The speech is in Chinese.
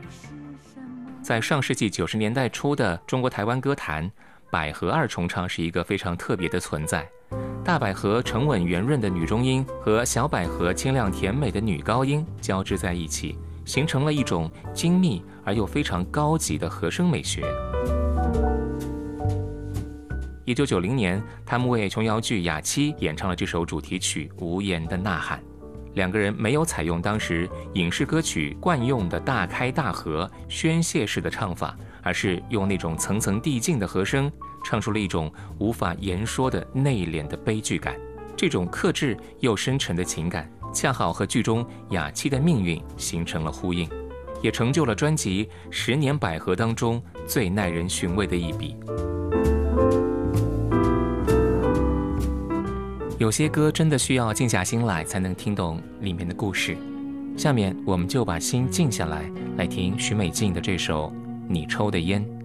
在上世纪90年代初的中国台湾歌坛，百合二重唱是一个非常特别的存在。大百合沉稳圆润的女中音和小百合清亮甜美的女高音交织在一起，形成了一种精密而又非常高级的和声美学。1990年，他们为琼瑶剧《雅妻》演唱了这首主题曲《无言的呐喊》。两个人没有采用当时影视歌曲惯用的大开大合、宣泄式的唱法，而是用那种层层递进的和声，唱出了一种无法言说的内敛的悲剧感。这种克制又深沉的情感，恰好和剧中雅妻的命运形成了呼应，也成就了专辑《10年百合》当中最耐人寻味的一笔。有些歌真的需要静下心来才能听懂里面的故事。下面我们就把心静下来，来听许美静的这首《你抽的烟》。